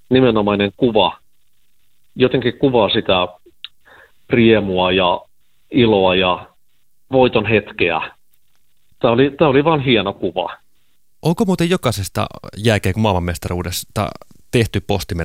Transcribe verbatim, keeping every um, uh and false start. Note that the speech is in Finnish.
nimenomainen kuva jotenkin kuvaa sitä riemua ja iloa ja voiton hetkeä. Tämä oli, tämä oli vaan hieno kuva. Onko muuten jokaisesta jääkiekon maailmanmestaruudesta tehty postimerkki